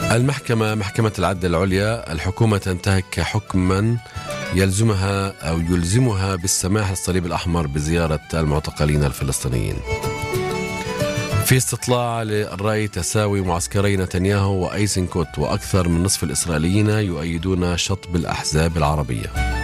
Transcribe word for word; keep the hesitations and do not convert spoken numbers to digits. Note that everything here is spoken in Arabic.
المحكمة محكمة العدل العليا، الحكومة تنتهك حكما يلزمها أو يلزمها بالسماح للصليب الأحمر بزيارة المعتقلين الفلسطينيين. في استطلاع للرأي تساوي معسكري نتنياهو وأيسنكوت، وأكثر من نصف الإسرائيليين يؤيدون شطب الأحزاب العربية.